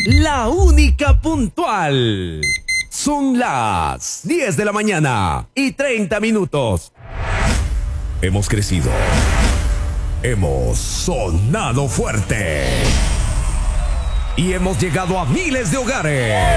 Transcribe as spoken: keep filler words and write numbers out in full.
la única puntual. Son las diez de la mañana y treinta minutos. Hemos crecido. Hemos sonado fuerte. Y hemos llegado a miles de hogares.